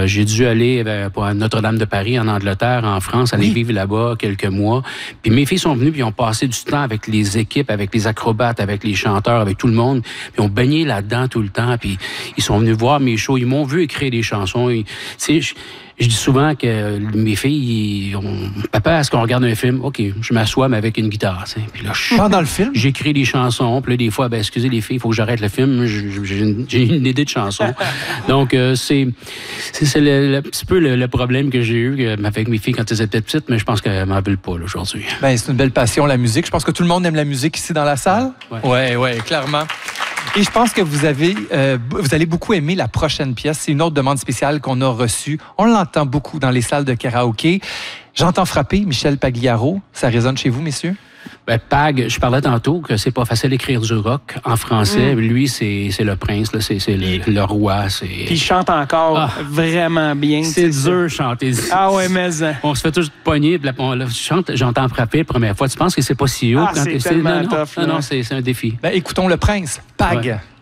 J'ai dû aller pour Notre-Dame de Paris, en Angleterre, en France, aller vivre là-bas quelques mois. Puis mes filles sont venues, puis ils ont passé du temps avec les équipes, avec les acrobates, avec les chanteurs, avec tout le monde. Puis ils ont baigné là-dedans tout le temps. Puis ils sont venus voir mes shows. Ils m'ont vu écrire des chansons. Tu sais, je dis souvent que mes filles, papa, est-ce qu'on regarde un film? OK, je m'assois, mais avec une guitare. T'sais. Puis là, pendant le film? J'écris des chansons. Puis là, des fois, excusez les filles, il faut que j'arrête le film. J'ai une idée de chanson. Donc, c'est un petit peu le problème que j'ai eu avec mes filles quand elles étaient petites, mais je pense qu'elles m'en veulent pas là, aujourd'hui. Ben, c'est une belle passion, la musique. Je pense que tout le monde aime la musique ici dans la salle. Ouais, clairement. Et je pense que vous allez beaucoup aimer la prochaine pièce. C'est une autre demande spéciale qu'on a reçue. On l'entend beaucoup dans les salles de karaoké. J'entends frapper Michel Pagliaro. Ça résonne chez vous, messieurs? Pag, je parlais tantôt que c'est pas facile d'écrire du rock en français. Lui, c'est le prince, là, c'est le roi. Puis il chante encore vraiment bien. C'est dur chanter. Ah ouais, mais... On se fait tous pogner, puis là, j'entends frapper la première fois. Tu penses que c'est pas si haut? C'est tellement tough. Non, c'est un défi. Écoutons le prince, Pag. Ouais.